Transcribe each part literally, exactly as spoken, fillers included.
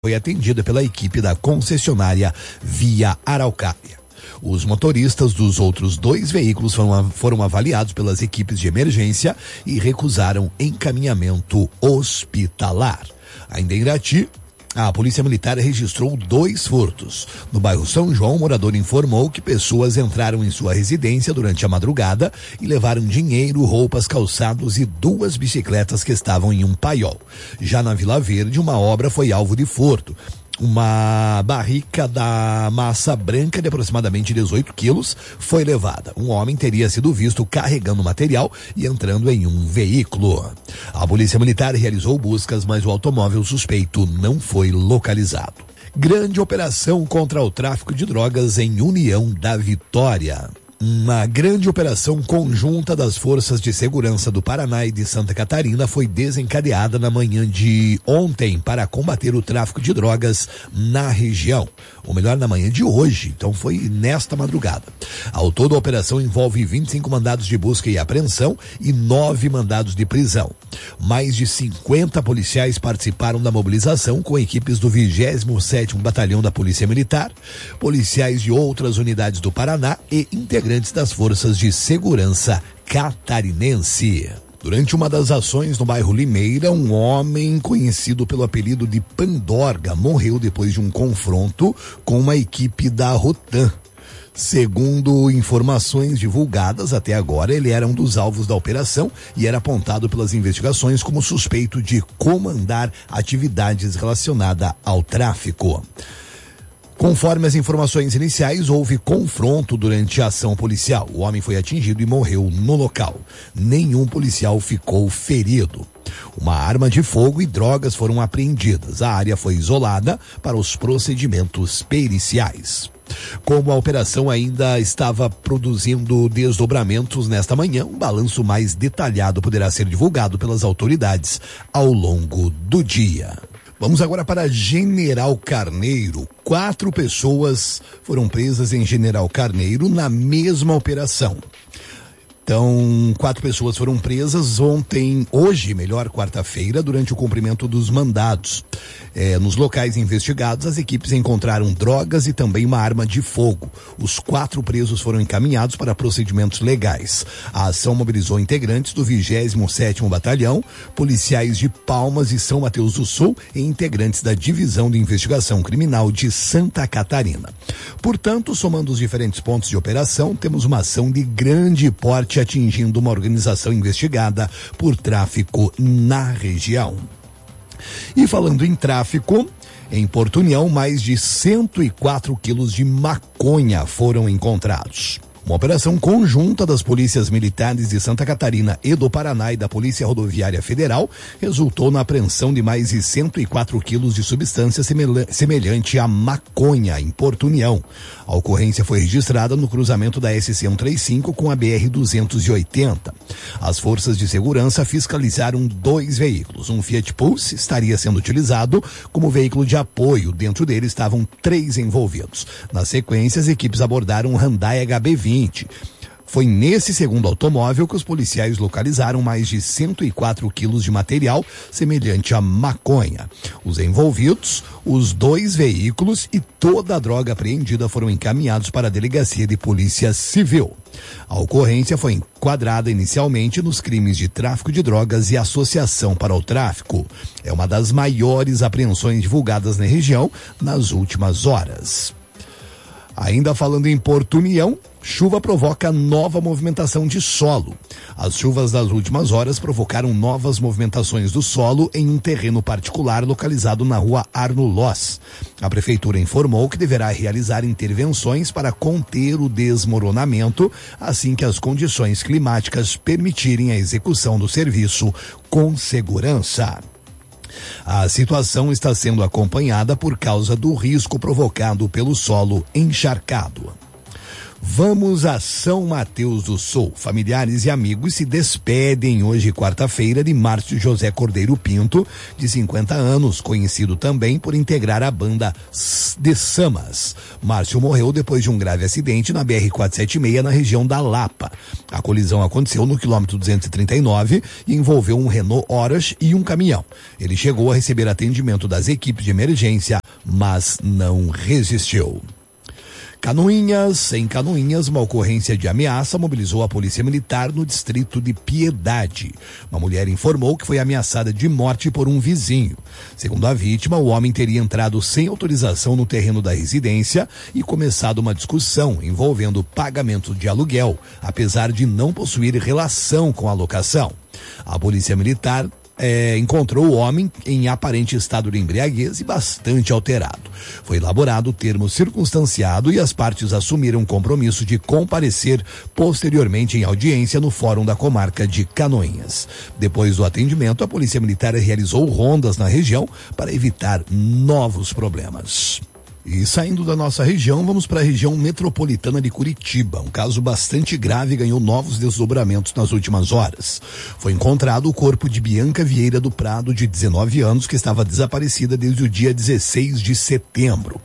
foi atendida pela equipe da concessionária Via Araucária. Os motoristas dos outros dois veículos foram, foram avaliados pelas equipes de emergência e recusaram encaminhamento hospitalar. Ainda em Irati, a Polícia Militar registrou dois furtos. No bairro São João, o morador informou que pessoas entraram em sua residência durante a madrugada e levaram dinheiro, roupas, calçados e duas bicicletas que estavam em um paiol. Já na Vila Verde, uma obra foi alvo de furto. Uma barrica da massa branca de aproximadamente dezoito quilos foi levada. Um homem teria sido visto carregando material e entrando em um veículo. A Polícia Militar realizou buscas, mas o automóvel suspeito não foi localizado. Grande operação contra o tráfico de drogas em União da Vitória. Uma grande operação conjunta das forças de segurança do Paraná e de Santa Catarina foi desencadeada na manhã de ontem para combater o tráfico de drogas na região. Ou melhor, na manhã de hoje, então foi nesta madrugada. Ao todo, a operação envolve vinte e cinco mandados de busca e apreensão e nove mandados de prisão. Mais de cinquenta policiais participaram da mobilização com equipes do vigésimo sétimo Batalhão da Polícia Militar, policiais de outras unidades do Paraná e integrantes das forças de segurança catarinense. Durante uma das ações no bairro Limeira, um homem conhecido pelo apelido de Pandorga morreu depois de um confronto com uma equipe da Rotan. Segundo informações divulgadas até agora, ele era um dos alvos da operação e era apontado pelas investigações como suspeito de comandar atividades relacionadas ao tráfico. Conforme as informações iniciais, houve confronto durante a ação policial. O homem foi atingido e morreu no local. Nenhum policial ficou ferido. Uma arma de fogo e drogas foram apreendidas. A área foi isolada para os procedimentos periciais. Como a operação ainda estava produzindo desdobramentos nesta manhã, um balanço mais detalhado poderá ser divulgado pelas autoridades ao longo do dia. Vamos agora para General Carneiro. Quatro pessoas foram presas em General Carneiro na mesma operação. Então, quatro pessoas foram presas ontem, hoje, melhor, quarta-feira, durante o cumprimento dos mandados. É, nos locais investigados, as equipes encontraram drogas e também uma arma de fogo. Os quatro presos foram encaminhados para procedimentos legais. A ação mobilizou integrantes do vigésimo sétimo Batalhão, policiais de Palmas e São Mateus do Sul e integrantes da Divisão de Investigação Criminal de Santa Catarina. Portanto, somando os diferentes pontos de operação, temos uma ação de grande porte atingindo uma organização investigada por tráfico na região. E falando em tráfico, em Porto União, mais de cento e quatro quilos de maconha foram encontrados. Uma operação conjunta das polícias militares de Santa Catarina e do Paraná e da Polícia Rodoviária Federal resultou na apreensão de mais de cento e quatro quilos de substância semelhante à maconha em Porto União. A ocorrência foi registrada no cruzamento da S C cento e trinta e cinco com a B R duzentos e oitenta. As forças de segurança fiscalizaram dois veículos. Um Fiat Pulse estaria sendo utilizado como veículo de apoio. Dentro dele estavam três envolvidos. Na sequência, as equipes abordaram um Hyundai H B vinte. Foi nesse segundo automóvel que os policiais localizaram mais de cento e quatro quilos de material semelhante à maconha. Os envolvidos, os dois veículos e toda a droga apreendida foram encaminhados para a Delegacia de Polícia Civil. A ocorrência foi enquadrada inicialmente nos crimes de tráfico de drogas e associação para o tráfico. É uma das maiores apreensões divulgadas na região nas últimas horas. Ainda falando em Porto União, chuva provoca nova movimentação de solo. As chuvas das últimas horas provocaram novas movimentações do solo em um terreno particular localizado na rua Arno Loss. A prefeitura informou que deverá realizar intervenções para conter o desmoronamento, assim que as condições climáticas permitirem a execução do serviço com segurança. A situação está sendo acompanhada por causa do risco provocado pelo solo encharcado. Vamos a São Mateus do Sul. Familiares e amigos se despedem hoje, quarta-feira, de Márcio José Cordeiro Pinto, de cinquenta anos, conhecido também por integrar a banda de Samas. Márcio morreu depois de um grave acidente na B R quatrocentos e setenta e seis, na região da Lapa. A colisão aconteceu no quilômetro duzentos e trinta e nove e envolveu um Renault Orange e um caminhão. Ele chegou a receber atendimento das equipes de emergência, mas não resistiu. Canoinhas, em Canoinhas, uma ocorrência de ameaça mobilizou a Polícia Militar no distrito de Piedade. Uma mulher informou que foi ameaçada de morte por um vizinho. Segundo a vítima, o homem teria entrado sem autorização no terreno da residência e começado uma discussão envolvendo pagamento de aluguel, apesar de não possuir relação com a locação. A Polícia Militar É, encontrou o homem em aparente estado de embriaguez e bastante alterado. Foi elaborado o termo circunstanciado e as partes assumiram o compromisso de comparecer posteriormente em audiência no Fórum da Comarca de Canoinhas. Depois do atendimento, a Polícia Militar realizou rondas na região para evitar novos problemas. E saindo da nossa região, vamos para a região metropolitana de Curitiba. Um caso bastante grave ganhou novos desdobramentos nas últimas horas. Foi encontrado o corpo de Bianca Vieira do Prado, de dezenove anos, que estava desaparecida desde o dia dezesseis de setembro.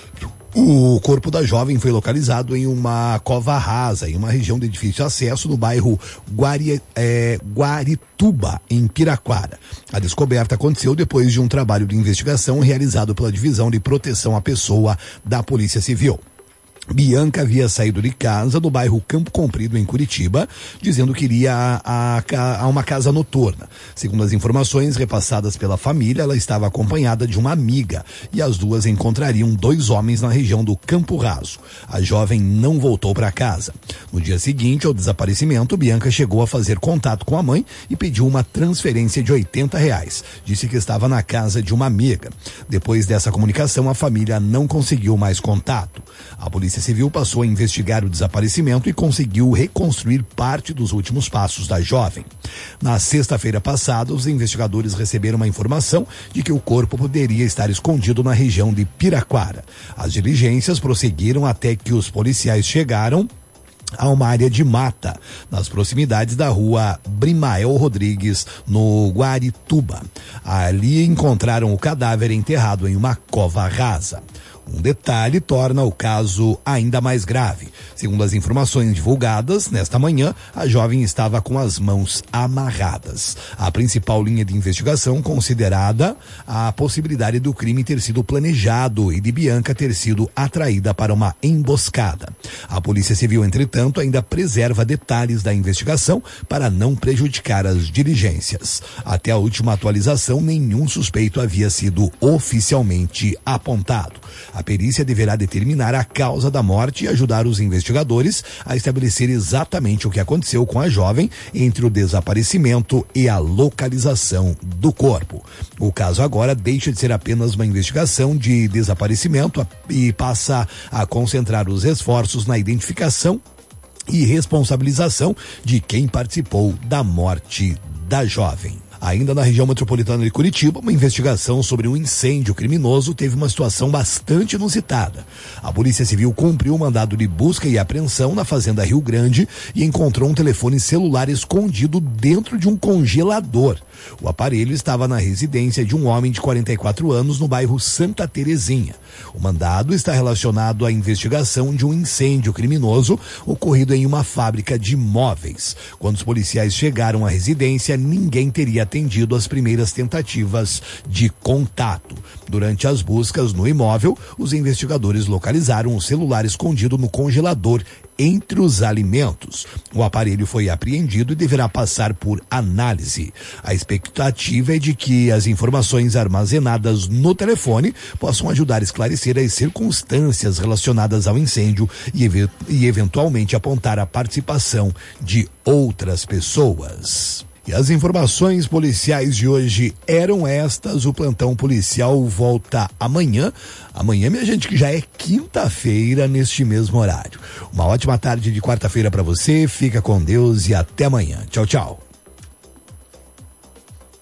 O corpo da jovem foi localizado em uma cova rasa, em uma região de difícil acesso, no bairro Guari, é, Guarituba, em Piraquara. A descoberta aconteceu depois de um trabalho de investigação realizado pela Divisão de Proteção à Pessoa da Polícia Civil. Bianca havia saído de casa do bairro Campo Comprido, em Curitiba, dizendo que iria a, a, a uma casa noturna. Segundo as informações repassadas pela família, ela estava acompanhada de uma amiga e as duas encontrariam dois homens na região do Campo Raso. A jovem não voltou para casa. No dia seguinte ao desaparecimento, Bianca chegou a fazer contato com a mãe e pediu uma transferência de oitenta reais. Disse que estava na casa de uma amiga. Depois dessa comunicação, a família não conseguiu mais contato. A Polícia Civil passou a investigar o desaparecimento e conseguiu reconstruir parte dos últimos passos da jovem. Na sexta-feira passada, os investigadores receberam uma informação de que o corpo poderia estar escondido na região de Piraquara. As diligências prosseguiram até que os policiais chegaram a uma área de mata, nas proximidades da rua Brimael Rodrigues, no Guarituba. Ali encontraram o cadáver enterrado em uma cova rasa. Um detalhe torna o caso ainda mais grave. Segundo as informações divulgadas, nesta manhã, a jovem estava com as mãos amarradas. A principal linha de investigação considerada a possibilidade do crime ter sido planejado e de Bianca ter sido atraída para uma emboscada. A Polícia Civil, entretanto, ainda preserva detalhes da investigação para não prejudicar as diligências. Até a última atualização, nenhum suspeito havia sido oficialmente apontado. A perícia deverá determinar a causa da morte e ajudar os investigadores a estabelecer exatamente o que aconteceu com a jovem entre o desaparecimento e a localização do corpo. O caso agora deixa de ser apenas uma investigação de desaparecimento e passa a concentrar os esforços na identificação e responsabilização de quem participou da morte da jovem. Ainda na região metropolitana de Curitiba, uma investigação sobre um incêndio criminoso teve uma situação bastante inusitada. A Polícia Civil cumpriu o mandado de busca e apreensão na Fazenda Rio Grande e encontrou um telefone celular escondido dentro de um congelador. O aparelho estava na residência de um homem de quarenta e quatro anos no bairro Santa Terezinha. O mandado está relacionado à investigação de um incêndio criminoso ocorrido em uma fábrica de móveis. Quando os policiais chegaram à residência, ninguém teria atendido às primeiras tentativas de contato. Durante as buscas no imóvel, os investigadores localizaram o celular escondido no congelador entre os alimentos. O aparelho foi apreendido e deverá passar por análise. A expectativa é de que as informações armazenadas no telefone possam ajudar a esclarecer as circunstâncias relacionadas ao incêndio e, ev- e eventualmente apontar a participação de outras pessoas. E as informações policiais de hoje eram estas. O plantão policial volta amanhã. Amanhã, minha gente, que já é quinta-feira neste mesmo horário. Uma ótima tarde de quarta-feira para você. Fica com Deus e até amanhã. Tchau, tchau.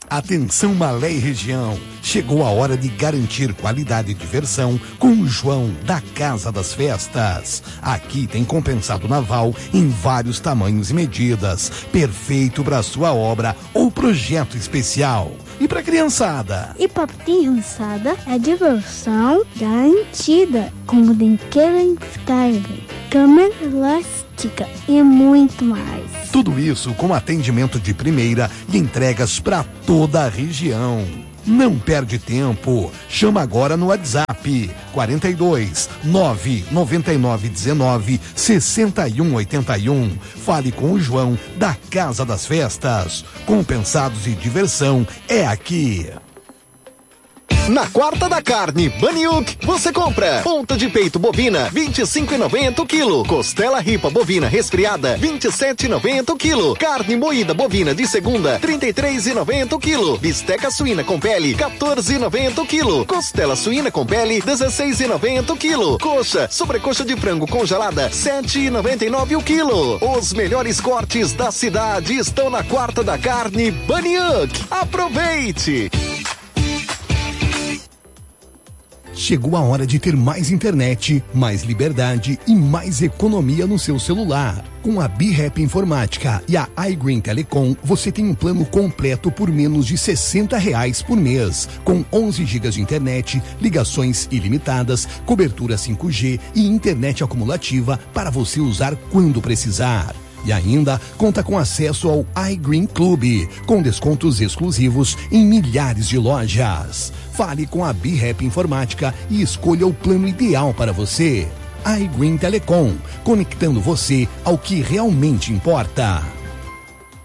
Atenção Malé e região, chegou a hora de garantir qualidade e diversão com o João da Casa das Festas. Aqui tem compensado naval em vários tamanhos e medidas, perfeito para sua obra ou projeto especial. E para criançada? E para criançada é diversão garantida, como brinquedo inflável, cama elástica e muito mais. Tudo isso com atendimento de primeira e entregas para toda a região. Não perde tempo. Chama agora no WhatsApp quarenta e dois, nove noventa e nove dezenove, sessenta e um oitenta e um. Fale com o João da Casa das Festas. Compensados e diversão é aqui. Na quarta da carne Baniuk, você compra ponta de peito bovina vinte e cinco reais e noventa centavos o quilo, costela ripa bovina resfriada vinte e sete reais e noventa centavos o quilo, carne moída bovina de segunda trinta e três reais e noventa centavos o quilo, bisteca suína com pele quatorze reais e noventa centavos o quilo, costela suína com pele dezesseis reais e noventa centavos o quilo, coxa, sobrecoxa de frango congelada sete reais e noventa e nove centavos o quilo. Os melhores cortes da cidade estão na quarta da carne Baniuk. Aproveite! Chegou a hora de ter mais internet, mais liberdade e mais economia no seu celular. Com a B-Rap Informática e a iGreen Telecom, você tem um plano completo por menos de sessenta reais por mês, com onze gigas de internet, ligações ilimitadas, cobertura cinco G e internet acumulativa para você usar quando precisar. E ainda conta com acesso ao iGreen Club, com descontos exclusivos em milhares de lojas. Fale com a B-Rap Informática e escolha o plano ideal para você. iGreen Telecom, conectando você ao que realmente importa.